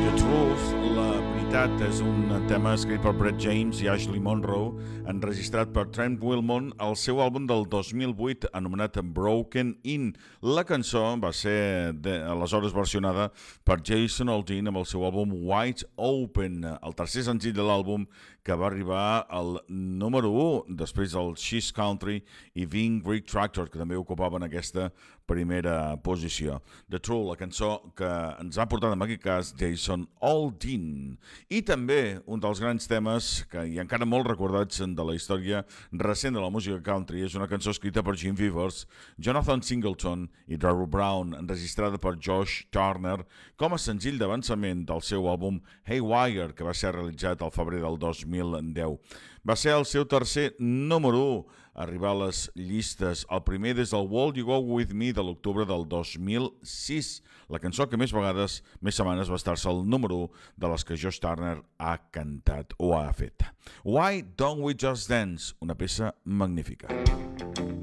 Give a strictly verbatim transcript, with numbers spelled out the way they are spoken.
Truth, la veritat, és un tema escrit per Brett James i Ashley Monroe, enregistrat per Trent Wilmot al seu àlbum del dos mil vuit anomenat Broken In. La cançó va ser de, aleshores versionada per Jason Aldean amb el seu àlbum Wide Open, el tercer senzill de l'àlbum que va arribar al número u després del She's Country i Ving Greek Tractor, que també ocupaven aquesta primera posició. The Truth, la cançó que ens ha portat en aquest cas Jason Aldean. I també un dels grans temes que hi ha encara molt recordats de la història recent de la música country és una cançó escrita per Jim Vivers, Jonathan Singleton i Darryl Brown, enregistrada per Josh Turner com a senzill d'avançament del seu àlbum Haywire, que va ser realitzat al febrer del dos mil deu. Va ser el seu tercer número u arribar a les llistes, el primer des del Will You Go With Me de l'octubre del dos mil sis, la cançó que més vegades, més setmanes va estar-se al número u de les que Josh Turner ha cantat o ha fet. Why Don't We Just Dance? Una peça magnífica.